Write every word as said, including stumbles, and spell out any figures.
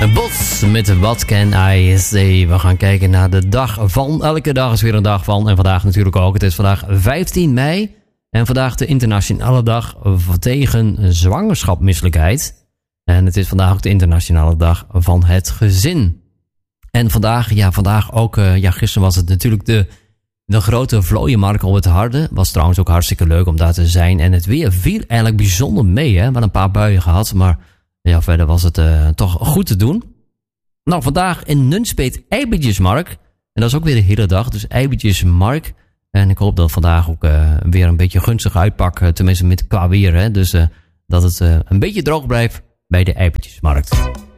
Bots met What Can I Say. We gaan kijken naar de dag van. Elke dag is weer een dag van. En vandaag natuurlijk ook. Het is vandaag vijftien mei. En vandaag de internationale dag tegen zwangerschapsmisselijkheid. En het is vandaag ook de internationale dag van het gezin. En vandaag, ja, vandaag ook, uh, ja, gisteren was het natuurlijk de, de grote vlooienmarkt op het Harde. Was trouwens ook hartstikke leuk om daar te zijn. En het weer viel eigenlijk bijzonder mee, hè. We hadden een paar buien gehad, maar ja, verder was het uh, toch goed te doen. Nou, vandaag in Nunspeet Eibertjesmarkt. En dat is ook weer de hele dag, dus Eibertjesmarkt. En ik hoop dat vandaag ook uh, weer een beetje gunstig uitpakt, tenminste met qua weer, hè. Dus uh, dat het uh, een beetje droog blijft bij de Eibertjesmarkt.